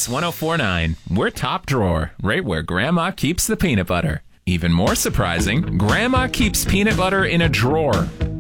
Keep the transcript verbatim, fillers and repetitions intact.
Kiss one oh four point nine. We're top drawer, right where Grandma keeps the peanut butter. Even more surprising, Grandma keeps peanut butter in a drawer.